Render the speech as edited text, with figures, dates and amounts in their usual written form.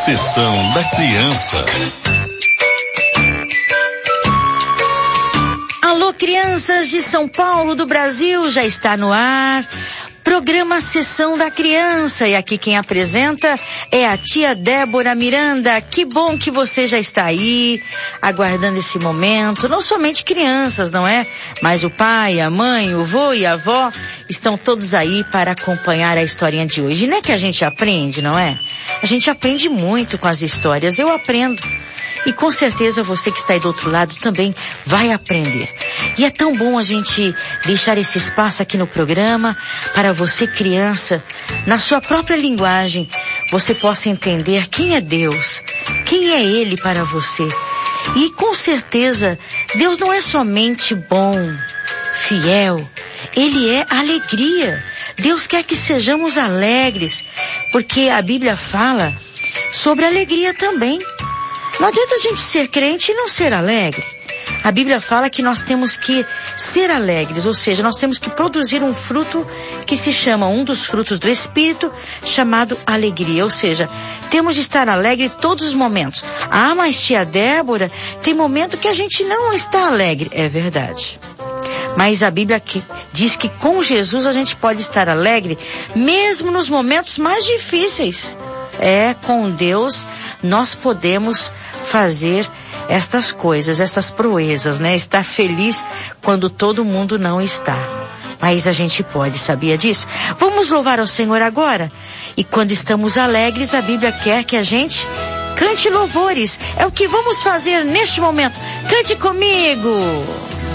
Sessão da Criança. Alô, crianças de São Paulo, do Brasil, já está no ar. Programa Sessão da Criança, e aqui quem apresenta é a tia Débora Miranda. Que bom que você já está aí, aguardando esse momento. Não somente crianças, não é? Mas o pai, a mãe, o vô e a avó estão todos aí para acompanhar a historinha de hoje. E não é que a gente aprende, não é? A gente aprende muito com as histórias, eu aprendo. E com certeza você que está aí do outro lado também vai aprender. E é tão bom a gente deixar esse espaço aqui no programa para você, criança, na sua própria linguagem, você possa entender quem é Deus, quem é Ele para você. E com certeza, Deus não é somente bom, fiel, Ele é alegria. Deus quer que sejamos alegres, porque a Bíblia fala sobre alegria também. Não adianta a gente ser crente e não ser alegre. A Bíblia fala que nós temos que ser alegres, ou seja, nós temos que produzir um fruto que se chama, um dos frutos do Espírito, chamado alegria. Ou seja, temos de estar alegre todos os momentos. Ah, mas tia Débora, tem momento que a gente não está alegre. É verdade. Mas a Bíblia diz que com Jesus a gente pode estar alegre, mesmo nos momentos mais difíceis. Com Deus nós podemos fazer estas coisas, essas proezas, né? Estar feliz quando todo mundo não está. Mas a gente pode, sabia disso? Vamos louvar ao Senhor agora? E quando estamos alegres, a Bíblia quer que a gente cante louvores. É o que vamos fazer neste momento. Cante comigo!